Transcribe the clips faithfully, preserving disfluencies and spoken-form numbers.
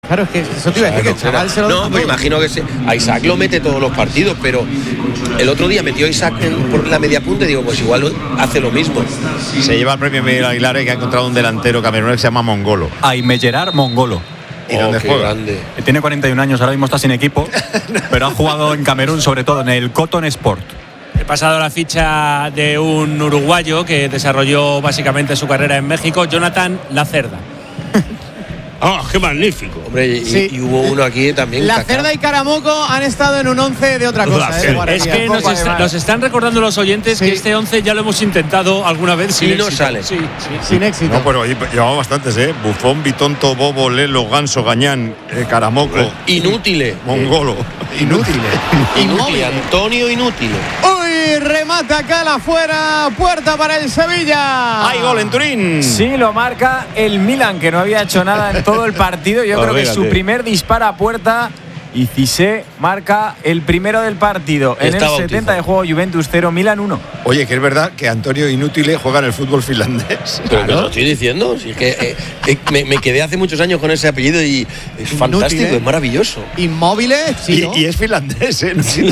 Claro, es que eso te iba a decir, que el chaval se lo No, pero imagino que se, a Isaac lo mete todos los partidos, pero el otro día metió a Isaac en, por la media punta y digo, pues igual hace lo mismo. Se lleva el premio Miguel Aguilar, que ha encontrado un delantero camerunés que se llama Mongolo. Aime Gerard Mongolo. ¿Y oh, dónde qué juega? grande. Tiene cuarenta y un años, ahora mismo está sin equipo, pero ha jugado en Camerún, sobre todo en el Cotton Sport. He pasado la ficha de un uruguayo que desarrolló básicamente su carrera en México, Jonathan Lacerda. ¡Ah, oh, qué magnífico! Hombre, y, Sí. y hubo uno aquí también. La Kaká. Cerda y Caramoco han estado en un once de otra cosa. La ¿eh? Cerda. Es que nos, est nos están recordando los oyentes Sí. que este once ya lo hemos intentado alguna vez sin Y no éxito. sale. Sí, sí. Sin éxito. No, pero ahí llevamos bastantes, ¿eh? Bufón, Bitonto, Bobo, Lelo, Ganso, Gañán, eh, Caramoco, Inútiles. Mongolo. Inútil. Inútil. Antonio Inútil. Uy, remata Cala afuera, puerta para el Sevilla. ¡Hay gol en Turín! Sí, lo marca el Milan, que no había hecho nada en todo el partido. Yo creo que Fíjate. su primer disparo a puerta, y Cissé marca el primero del partido. En Está el bautizado. setenta de juego, Juventus cero, Milan uno. Oye, que es verdad que Antonio Inútil juega en el fútbol finlandés. Pero que lo estoy diciendo, si es que eh, eh, me, me quedé hace muchos años con ese apellido y es fantástico, ¿eh? es maravilloso. Inmóviles, sí, ¿no? y, y es finlandés, ¿eh? No sé.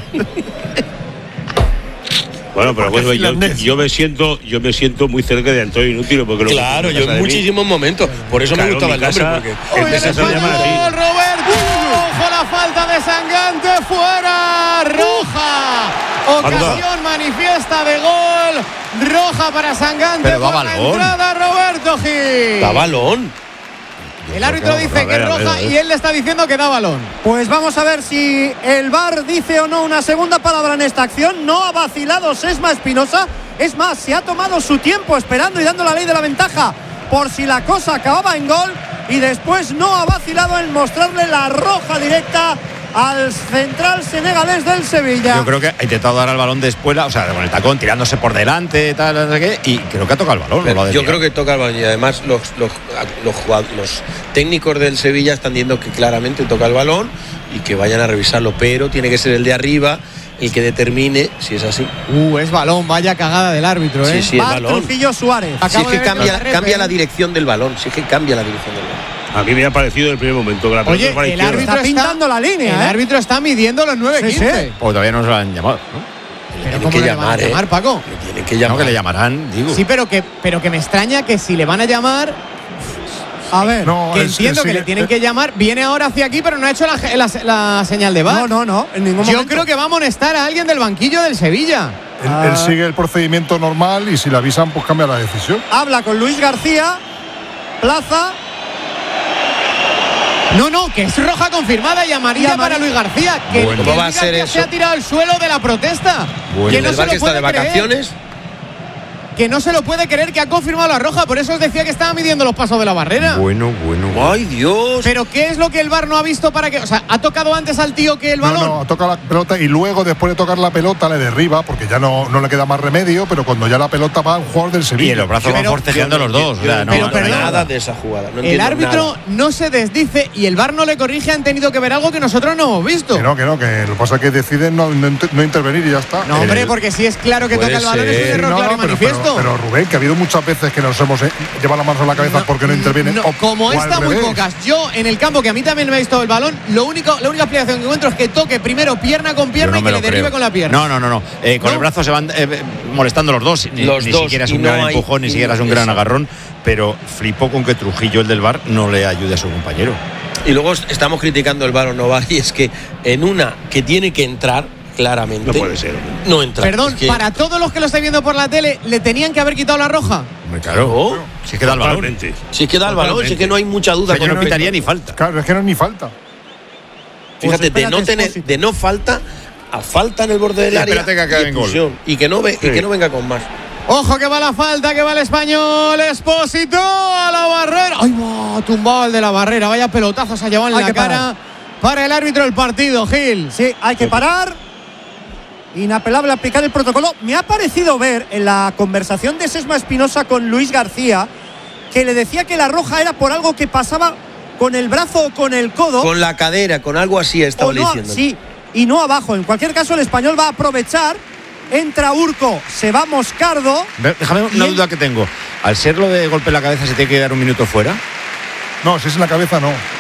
Bueno, pero bueno, yo, yo me siento yo me siento muy cerca de Antonio Inútil porque lo Claro, que yo en muchísimos momentos. Por eso Claro, me gustaba mi el nombre. casa- Porque en Uy, ese el se llama español, así. Roberto. Ojo, la falta de Sangante fuera. Roja. Ocasión manifiesta de gol. Roja para Sangante. Pero da por la balón. entrada, Roberto Gil. da balón. El árbitro dice A que ver, es a ver, roja a ver. y él le está diciendo que da balón. Pues vamos a ver si el V A R dice o no una segunda palabra en esta acción. No ha vacilado Sesma Espinosa. Es más, se ha tomado su tiempo esperando y dando la ley de la ventaja por si la cosa acababa en gol. Y después no ha vacilado en mostrarle la roja directa al central senegalés del Sevilla. Yo creo que ha intentado dar al balón de espuela, o sea, con el tacón, tirándose por delante, tal, no sé qué, y creo que ha tocado el balón. Pero no lo ha yo desviado. creo que toca el balón y además los, los, los, jugadores- los técnicos del Sevilla están diciendo que claramente toca el balón y que vayan a revisarlo, pero tiene que ser el de arriba el que determine si es así. Uh, es balón, vaya cagada del árbitro, ¿eh? Sí, sí, es Va balón. Trujillo Suárez. Si Acabo es de que ver cambia, la repe. cambia la dirección del balón, si es que cambia la dirección del balón. A mí me ha parecido en el primer momento que la pelota Oye, fue a la el izquierda. árbitro Está pintando la línea, El ¿eh? árbitro está midiendo los nueve Sí, quince. sí. O todavía no se lo han llamado, ¿no? Pero Tienen ¿cómo que le van a llamar, ¿eh? llamar, Paco? Le tienen que No, llamar. que le llamarán, digo. Sí, pero que, pero que me extraña que si le van a llamar, A ver. No, que es- entiendo es- que le tienen que llamar, viene ahora hacia aquí, pero no ha hecho la, la, la señal de V A R. No, no, no. En ningún Yo momento. creo que va a amonestar a alguien del banquillo del Sevilla. Él, él sigue el procedimiento normal y si le avisan, pues cambia la decisión. Habla con Luis García. Plaza. No, no, que es roja confirmada y amarilla Y amarilla. para Luis García. Que, Bueno, que ¿cómo va a diga ser que eso? se ha tirado al suelo de la protesta. Bueno, que el no del se Bar lo que está de puede creer. vacaciones. Que no se lo puede creer que ha confirmado la roja. Por eso os decía que estaba midiendo los pasos de la barrera. Bueno, bueno. ¡Ay, Dios! Pero ¿qué es lo que el V A R no ha visto para que...? O sea, ¿ha tocado antes al tío que el No, balón? no, toca la pelota y luego, después de tocar la pelota, le derriba porque ya no, no le queda más remedio, pero cuando ya la pelota va a un jugador del Y Sevilla. en los brazos van Pero- forcejeando los dos. o sea, no, pero no, perdón. nada. Nada de esa jugada. No El entiendo árbitro nada. no se desdice y el V A R no le corrige. Han tenido que ver algo que nosotros no hemos visto. Que no, que no, que lo que pasa es que deciden no, no, inter- no intervenir y ya está. No, hombre, Eh, porque si es claro que puede toca el balón, es un ser. error no, claro no, y pero, manifiesto. pero, pero, Rubén, que ha habido muchas veces que nos hemos eh, llevado las manos a la cabeza porque no intervienen. No, o- como o al esta, muy revés. pocas. Yo, en el campo, que a mí también me ha visto el balón, lo único, la única explicación que encuentro es que toque primero pierna con Yo pierna no y me que lo le derribe creo. con la pierna. No, no, no, no. Eh, con ¿No? el brazo se van eh, molestando los dos. Ni, Los ni dos, siquiera es y un no gran hay- empujón, ni y siquiera es un no- gran exacto. agarrón. Pero flipó con que Trujillo, el del V A R, no le ayude a su compañero. Y luego estamos criticando el V A R o no V A R y es que en una que tiene que entrar claramente No puede ser. no entra. Perdón, Es que- para todos los que lo estáis viendo por la tele, ¿le tenían que haber quitado la roja? Hombre, claro. Oh, Si es que da el balón. Totalmente. si es que da el balón, si es que no hay mucha O duda sea, yo con no respecto- pitaría ni falta. Claro, es que no es ni falta. Fíjate, de no espérate, tener, Expósito. de no falta a falta en el borde del Y área espérate que acabe y en gol. expulsión. Y que no ve, y que no venga con más. Ojo que va la falta, que va el español. Expósito a la barrera. ¡Ay, va! Tumbado el de la barrera. Vaya pelotazo se ha llevado en Hay la que cara parar. para el árbitro del partido, Gil. Sí, hay que parar. Inapelable aplicar el protocolo. Me ha parecido ver en la conversación de Sesma Espinosa con Luis García que le decía que la roja era por algo que pasaba con el brazo o con el codo. Con la cadera, con algo así estaba o no, diciendo. sí, y no abajo. En cualquier caso, el español va a aprovechar. Entra Urco, se va Moscardo. Ve- Déjame Y una él- duda que tengo. Al serlo de golpe en la cabeza, ¿se tiene que dar un minuto fuera? No, si es en la cabeza, no.